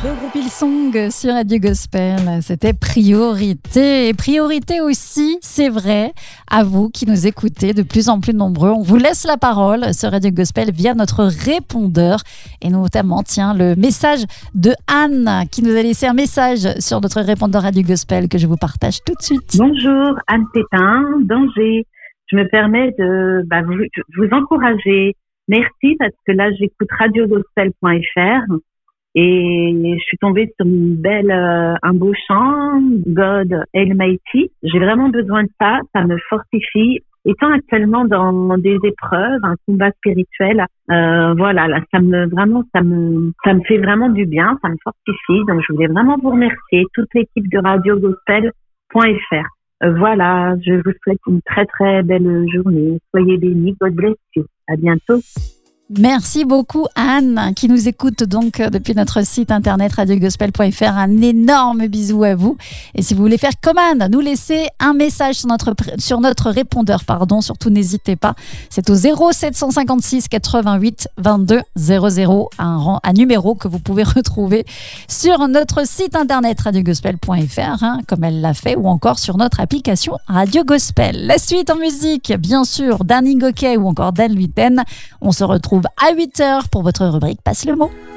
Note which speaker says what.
Speaker 1: Le groupe Hillsong sur Radio Gospel, c'était Priorité. Et priorité aussi, c'est vrai, à vous qui nous écoutez de plus en plus nombreux. On vous laisse la parole sur Radio Gospel via notre répondeur. Et notamment, tiens, le message de Anne qui nous a laissé un message sur notre répondeur Radio Gospel que je vous partage tout de suite.
Speaker 2: Bonjour, Anne Pétain, d'Angers. Je me permets de vous encourager. Merci parce que là, j'écoute radiogospel.fr. Et je suis tombée sur un beau chant, God Almighty. J'ai vraiment besoin de ça, ça me fortifie. Étant actuellement dans des épreuves, un combat spirituel, là, ça me fait vraiment du bien, ça me fortifie. Donc, je voulais vraiment vous remercier, toute l'équipe de radiogospel.fr. Voilà, je vous souhaite une très très belle journée. Soyez bénis, God bless you. À bientôt.
Speaker 1: Merci beaucoup Anne qui nous écoute donc depuis notre site internet radiogospel.fr. Un énorme bisou à vous. Et si vous voulez faire comme Anne, nous laisser un message sur notre répondeur, surtout n'hésitez pas. C'est au 0756 88 22 00, un numéro que vous pouvez retrouver sur notre site internet radiogospel.fr, comme elle l'a fait, ou encore sur notre application Radio Gospel. La suite en musique, bien sûr, Danny Gokey ou encore Dan Luiten. On se retrouve à 8h pour votre rubrique Passe le mot.